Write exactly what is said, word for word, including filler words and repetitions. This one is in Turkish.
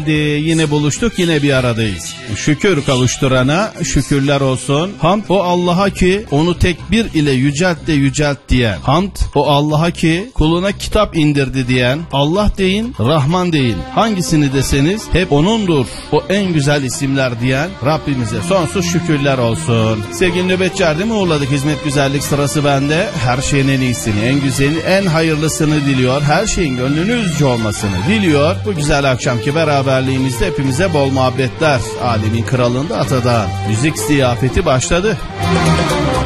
Yine buluştuk, yine bir aradayız. Şükür kavuşturana şükürler olsun. Hamd o Allah'a ki onu tekbir ile yücelt de yücelt diyen. Hamd o Allah'a ki kuluna kitap indirdi diyen. Allah deyin, Rahman deyin. Hangisini deseniz hep O'nundur. O en güzel isimler diyen Rabbimize sonsuz şükürler olsun. Sevgili nöbetçi Erdem'i uğurladık. Hizmet güzellik sırası bende. Her şeyin en iyisini, en güzelini, en hayırlısını diliyor. Her şeyin gönlünüzce olmasını diliyor. Bu güzel akşamki beraberliğimizde hepimize bol muhabbetler. Alemin kralında Atadan müzik ziyafeti başladı.